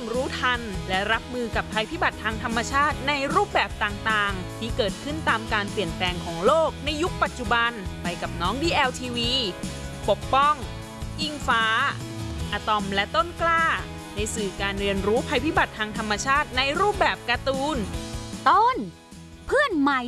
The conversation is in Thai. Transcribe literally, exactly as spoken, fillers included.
รู้ทันและรับมือกับภัยพิบัติทางธรรมชาติในรูปแบบต่างๆที่เกิดขึ้นตามการเปลี่ยนแปลงของโลกในยุคปัจจุบันไปกับน้อง ดี แอล ที วี ปกป้องอิงฟ้าอะตอมและต้นกล้าในสื่อการเรียนรู้ภัยพิบัติทางธรรมชาติในรูปแบบการ์ตูนต้นเพื่อนใหม่